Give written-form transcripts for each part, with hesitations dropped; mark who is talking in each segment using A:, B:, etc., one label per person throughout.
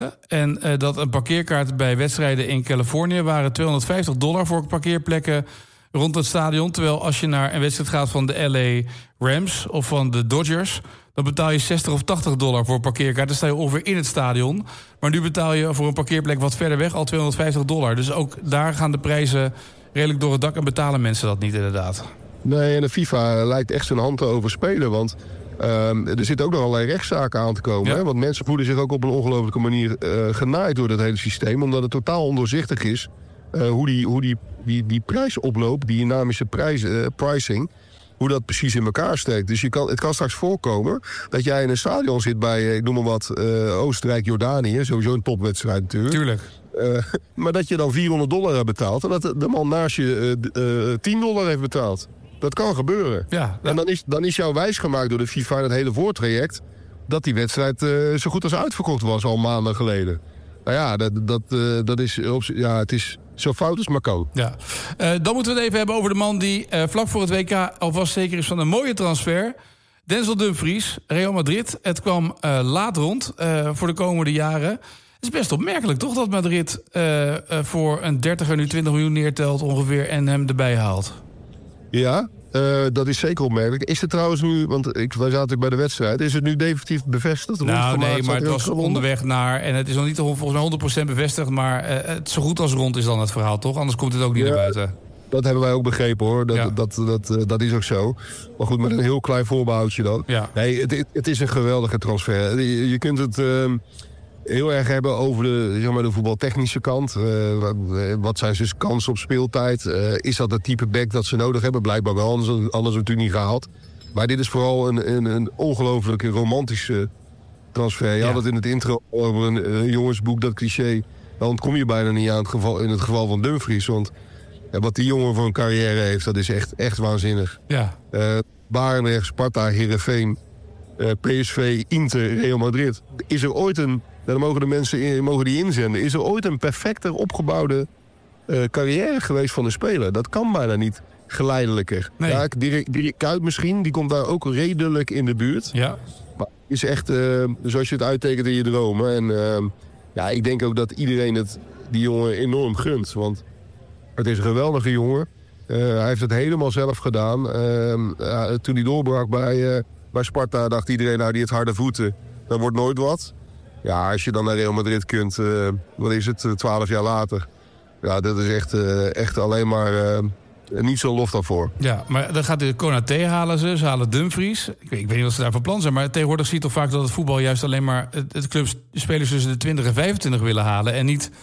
A: En dat een parkeerkaart bij wedstrijden in Californië waren $250 voor parkeerplekken rond het stadion. Terwijl als je naar een wedstrijd gaat van de LA Rams of van de Dodgers, dan betaal je $60 of $80 voor een parkeerkaart. Dan sta je ongeveer in het stadion. Maar nu betaal je voor een parkeerplek wat verder weg al $250. Dus ook daar gaan de prijzen redelijk door het dak en betalen mensen dat niet inderdaad.
B: Nee, en de FIFA lijkt echt zijn hand te overspelen, want er zitten ook nog allerlei rechtszaken aan te komen.
A: Ja.
B: Hè? Want mensen voelen zich ook op een ongelooflijke manier genaaid door dat hele systeem, omdat het totaal ondoorzichtig is hoe die prijsoploop, die dynamische pricing, hoe dat precies in elkaar steekt. Dus het kan straks voorkomen dat jij in een stadion zit bij, ik noem maar wat, Oostenrijk-Jordanië, sowieso een topwedstrijd natuurlijk.
A: Tuurlijk.
B: Maar dat je dan $400 hebt betaald en dat de man naast je $10 heeft betaald. Dat kan gebeuren. Ja, en dan is jou wijsgemaakt door de FIFA in het hele voortraject dat die wedstrijd zo goed als uitverkocht was al maanden geleden. Nou ja, dat is, ja, het is zo fout als maar kan.
A: Ja. Dan moeten we het even hebben over de man die vlak voor het WK alvast zeker is van een mooie transfer. Denzel Dumfries, Real Madrid. Het kwam laat rond voor de komende jaren. Het is best opmerkelijk toch dat Madrid voor een 30er nu 20 miljoen neertelt ongeveer en hem erbij haalt.
B: Ja, dat is zeker opmerkelijk. Is het trouwens nu, want wij zaten natuurlijk bij de wedstrijd, is het nu definitief bevestigd?
A: Nou nee, maar het was onderweg naar, en het is nog niet volgens mij 100% bevestigd, maar het zo goed als rond is dan het verhaal, toch? Anders komt het ook niet naar buiten. Dat
B: hebben wij ook begrepen, hoor. Dat is ook zo. Maar goed, met een heel klein voorbehoudje dan. Ja. Nee, het is een geweldige transfer. Je kunt het heel erg hebben over de voetbaltechnische kant. Wat zijn zijn kansen op speeltijd? Is dat het type back dat ze nodig hebben? Blijkbaar wel, anders natuurlijk niet gehaald. Maar dit is vooral een ongelooflijke romantische transfer. Je had het in het intro over een jongensboek, dat cliché. Dan ontkom je bijna niet aan in het geval van Dumfries. Want wat die jongen voor een carrière heeft, dat is echt waanzinnig. Ja. Barendrecht, Sparta, Heerenveen, PSV, Inter, Real Madrid. Is er ooit dan mogen de mensen die inzenden. Is er ooit een perfecter opgebouwde carrière geweest van een speler? Dat kan bijna niet geleidelijker. Nee. Ja, Dirk Kuyt misschien, die komt daar ook redelijk in de buurt. Ja. Maar het is echt zoals je het uittekent in je dromen. En ik denk ook dat iedereen die jongen enorm gunt. Want het is een geweldige jongen. Hij heeft het helemaal zelf gedaan. Toen hij doorbrak bij Sparta dacht iedereen, die heeft harde voeten. Dat wordt nooit wat. Ja, als je dan naar Real Madrid kunt, wat is het, 12 jaar later. Ja, dat is echt alleen maar niet zo lof daarvoor. Ja, maar dan gaat de Konaté halen ze halen Dumfries. Ik weet niet wat ze daar van plan zijn, maar tegenwoordig zie je toch vaak dat het voetbal juist alleen maar het clubs spelers tussen de 20 en 25 willen halen en niet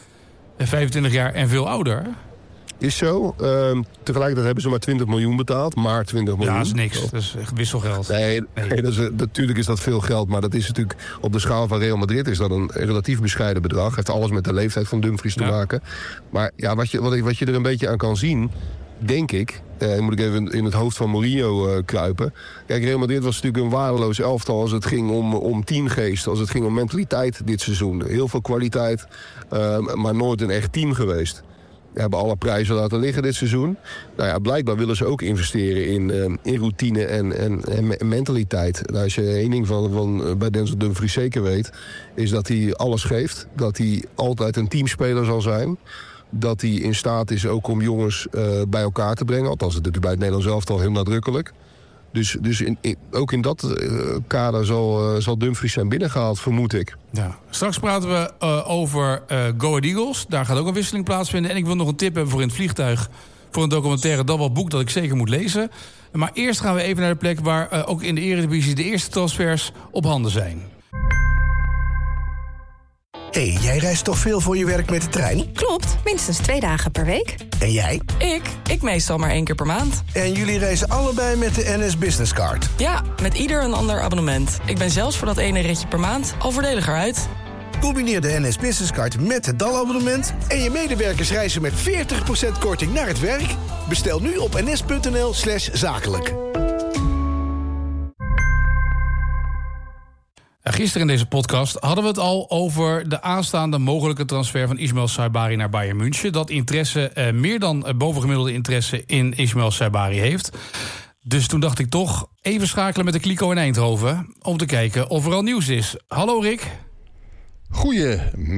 B: 25 jaar en veel ouder. Is zo. Tegelijkertijd hebben ze maar 20 miljoen betaald. Maar 20 miljoen. Ja, dat is niks. Dat is echt wisselgeld. Nee, natuurlijk is dat veel geld. Maar dat is natuurlijk op de schaal van Real Madrid is dat een relatief bescheiden bedrag. Heeft alles met de leeftijd van Dumfries te maken. Maar ja, wat je er een beetje aan kan zien, denk ik, moet ik even in het hoofd van Mourinho kruipen. Kijk, Real Madrid was natuurlijk een waardeloos elftal als het ging om teamgeest, als het ging om mentaliteit dit seizoen. Heel veel kwaliteit, maar nooit een echt team geweest. We hebben alle prijzen laten liggen dit seizoen. Nou ja, blijkbaar willen ze ook investeren in routine en mentaliteit. Nou, als je één ding van bij Denzel Dumfries zeker weet, is dat hij alles geeft. Dat hij altijd een teamspeler zal zijn. Dat hij in staat is ook om jongens bij elkaar te brengen. Althans, dat doet hij bij het Nederlands elftal heel nadrukkelijk. Dus ook in dat kader zal Dumfries zijn binnengehaald, vermoed ik. Ja. Straks praten we over Go Ahead Eagles. Daar gaat ook een wisseling plaatsvinden. En ik wil nog een tip hebben voor in het vliegtuig, voor een documentaire, dat wel boek dat ik zeker moet lezen. Maar eerst gaan we even naar de plek waar ook in de Eredivisie de eerste transfers op handen zijn.
C: Hey, jij reist toch veel voor je werk met de trein?
D: Klopt, minstens 2 dagen per week.
C: En jij?
D: Ik meestal maar 1 keer per maand.
C: En jullie reizen allebei met de NS Business Card?
D: Ja, met ieder een ander abonnement. Ik ben zelfs voor dat ene ritje per maand al voordeliger uit.
C: Combineer de NS Business Card met het DAL-abonnement en je medewerkers reizen met 40% korting naar het werk? Bestel nu op ns.nl/zakelijk.
A: Gisteren in deze podcast hadden we het al over de aanstaande mogelijke transfer van Ismaël Saibari naar Bayern München. Dat interesse, meer dan bovengemiddelde interesse in Ismaël Saibari heeft. Dus toen dacht ik toch even schakelen met de kliko in Eindhoven om te kijken of er al nieuws is. Hallo Rick.
E: Goeie